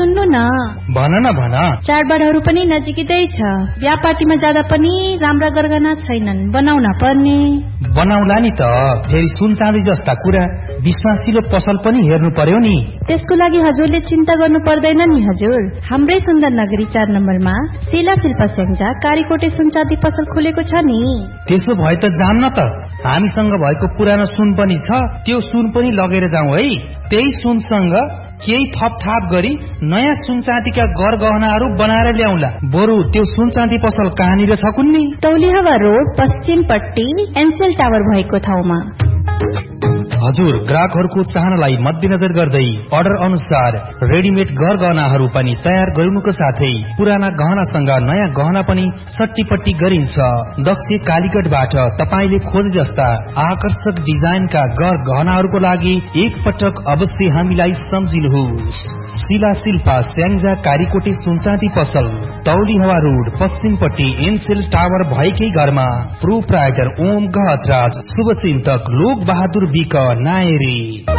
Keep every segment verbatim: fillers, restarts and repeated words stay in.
सुन्नु न। भन न भन। चाडबाडहरू पनि नजिकै छ, बिहा पार्टीमा जाँदा पनि राम्रा गरगहना छैनन्, बनाउन पर्ने। बनाउला नि त, फेरि सुन चाँदी जस्ता कुरा विश्वासिलो पसल पनि हेर्नु पर्यो नि। त्यसको लागि हजुरले चिन्ता गर्नु पर्दैन नि हजुर। हाम्रै सुन्दर नगरी चार नम्बरमा शिला शिल्प स्याङ्जा कारीकोटे सुन चाँदी पसल खोलेको छ नि। त्यसो भए त जाम न त, हामीसँग भएको पुरानो सुन पनि छ, त्यो सुन पनि लगेर जाउँ है। त्यही सुनसँग केही थपथाप गरी नयाँ सुन चाँदीका गर गहनाहरू बनाएर ल्याउला। बरु त्यो सुन चाँदी पसल कहाँनिर छ कुन्नी? तौलिहवा रोड पश्चिमपट्टि एनसेल टावर भएको ठाउँमा। हजुर, ग्राहकहरूको चाहनालाई मध्यनजर गर्दै अर्डर अनुसार रेडिमेड गर गहनाहरू पनि तयार गरिनुको साथै पुराना गहनासँग नयाँ गहना पनि सट्टीपट्टी गरिन्छ। दक्ष कालीगढबाट तपाईले खोजे जस्ता आकर्षक डिजाइनका गर गहनाहरूको लागि एक पटक अवश्य हामीलाई सम्झिनुहोस्। शिला शिल्पा स्याङ्जा कारीकोटे सुनचाँदी पसल, तौलिहवा रोड पश्चिमपट्टि एनसेल टावर भएकै घरमा। प्रोप्राइटर ओम गहतराज, शुभचिन्तक लोक बहादुर विक नायरी।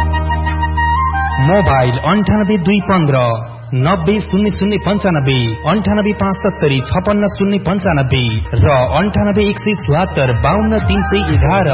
मोबाइल अन्ठानब्बे दुई पन्ध्र नब्बे शून्य शून्य पञ्चानब्बे, अन्ठानब्बे पाँच सत्तरी छपन्न शून्य पञ्चानब्बे र अन्ठानब्बे एक सय चुहत्तर बाहन्न तीन सय एघार।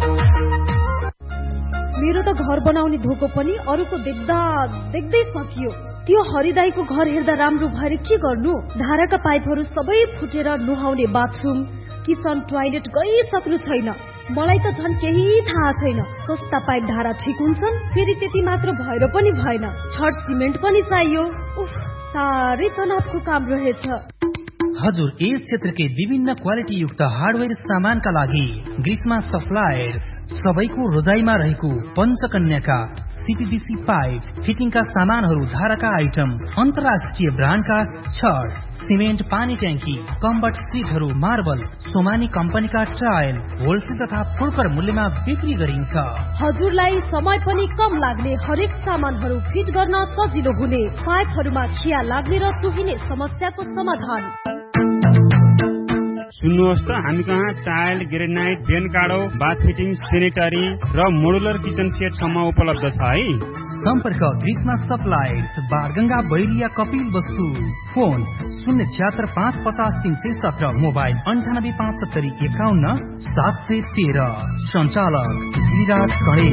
मेरो त घर बनाउने धोको पनि अरूको देख्दा देख्दै सकियो। त्यो हरिदाईको घर हेर्दा राम्रो भएर के गर्नु? धाराका पाइपहरू सबै फुटेर नुहाउने बाथरुम किचन टोयलेट गइसक्नु छैन। मलाई त झन् केही थाहा छैन। कस्ता पाइप धारा ठिक हुन्छन्, फेरि त्यति मात्र भएर पनि भएन, छड सिमेन्ट पनि चाहियो। उफ, साह्रै तनावको काम रहेछ। हजुर, यस क्षेत्रकै विभिन्न क्वालिटी युक्त हार्डवेयर सामानका लागि ग्रीष्मा सप्लायर्स सबैको रोजाइमा रहेको पञ्चकन्याका सीपीवीसी पाइप फिटिङका सामानहरू, धाराका आइटम, अन्तर्राष्ट्रिय ब्रान्डका छड, सिमेन्ट, पानी ट्याङ्की, कम्बट सिटहरू, मार्बल, सोमानी कम्पनीका टायल होलसेल तथा फुर्कर मूल्यमा बिक्री गरिन्छ। हजुरलाई समय पनि कम लाग्ने, हरेक सामानहरू फिट गर्न सजिलो हुने, पाइपहरूमा खिया लाग्ने र चुहिने समस्याको समाधान। सुन्नुहोस् त, हामी कहाँ टाइल, ग्रेनाइट, बेन काडो, बाथ फिटिङ, सेनेटरी र मोडुलर किचन सेट सम्म उपलब्ध छ है। सम्पर्क ग्रीष्मा सप्लायर्स, बारगंगा, बैरिया, कपिल वस्तु। फोन शून्य छिहत्तर पाँच पचास तीन सय सत्र, मोबाइल अन्ठानब्बे पाँच सत्तरी एकाउन्न सात सय तेह्र। सञ्चालक विराट खडे।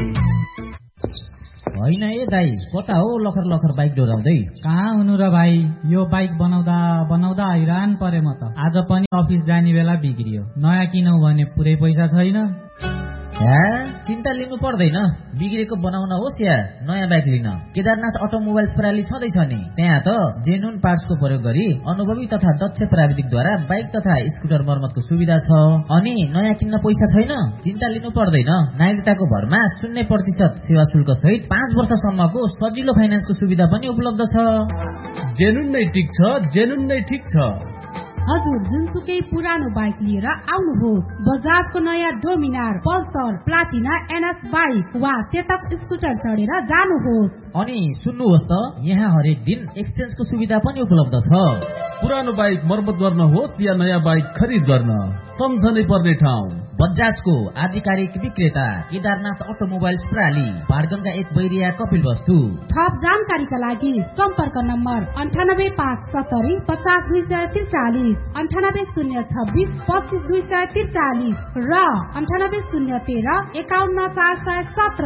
होइन ए दाई, कता हो लखर लखर बाइक डोराउँदै? कहाँ हुनु र भाइ, यो बाइक बनाउँदा बनाउँदा हैरान परे म त। आज पनि अफिस जाने बेला बिग्रियो। नयाँ किनौ भने पुरै पैसा छैन। चिन्ता लिनु पर्दैन, बिग्रेको बनाउन होस् या नयाँ बाइक लिन केदारनाथ अटोमोबाइल्स प्रणाली छँदैछ नि। त्यहाँ त जेन्युन पार्ट्सको प्रयोग गरी अनुभवी तथा दक्ष प्राविधिकद्वारा बाइक तथा स्कुटर मर्मतको सुविधा छ। अनि नयाँ किन्न पैसा छैन, चिन्ता लिनु पर्दैन। नागरिकताको भरमा शून्य प्रतिशत सेवा शुल्क सहित पाँच वर्षसम्मको सजिलो फाइनेन्सको सुविधा पनि उपलब्ध छ। जेन्युन नै ठिक छ, जेन्युन नै ठिक छ। हजुर, जुनसुकै पुरानो बाइक लिएर आउनुहोस्। बजाजको नयाँ Dominar, Pulsar, Platina, NS bike वा चेतक स्कुटर चढेर जानुहोस्। अनि सुन्नुहोस् त, यहाँ हरेक दिन एक्सचेन्जको सुविधा पनि उपलब्ध छ। पुरानो बाइक मर्मत गर्न होस् या नयाँ बाइक खरिद गर्न, सम्झनै पर्ने ठाउँ बजाजको आधिकारिक विक्रेता केदारनाथ अटोमोबाइल्स प्रणाली, बारगंगा एक, बैरिया, कपिल वस्तु। थप जानकारीका लागि सम्पर्क नम्बर अन्ठानब्बे पाँच सत्तरी पचास दुई सय त्रिचालिस, अन्ठानब्बे शून्य छब्बिस पच्चिस दुई सय त्रिचालिस र अन्ठानब्बे शून्य तेह्र एकाउन्न चार सय सत्र।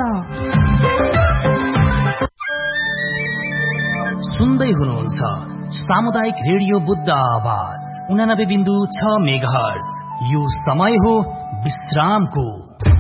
सुन्दै हुनुहुन्छ सामुदायिक रेडियो बुद्ध आवाज उनानब्बे बिन्दु छ मेगाहर्ज। यो समय हो विश्रामको।